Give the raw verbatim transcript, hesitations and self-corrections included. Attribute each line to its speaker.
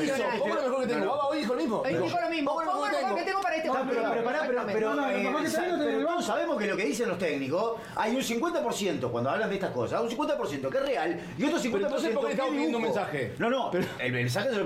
Speaker 1: nacional.
Speaker 2: Pongo lo mejor que tengo. Baba hoy dijo lo mismo.
Speaker 1: Hoy dijo lo mismo.
Speaker 2: Pongo lo
Speaker 1: Pongo lo mejor que tengo para este
Speaker 3: No,
Speaker 1: partido.
Speaker 3: pero, pero, pará, pero, pero,
Speaker 4: No, no,
Speaker 3: eh,
Speaker 4: lo mejor que
Speaker 3: sa-
Speaker 4: tengo es
Speaker 3: pero
Speaker 4: el
Speaker 3: todos sabemos que lo que dicen los técnicos, hay un cincuenta por ciento cuando hablan de estas cosas, un cincuenta por ciento que es real y otro cincuenta por ciento
Speaker 2: entonces, ¿por qué
Speaker 3: que
Speaker 2: estamos
Speaker 3: es
Speaker 2: pidiendo un
Speaker 3: dibujo.
Speaker 2: mensaje?
Speaker 3: No, no, el mensaje se lo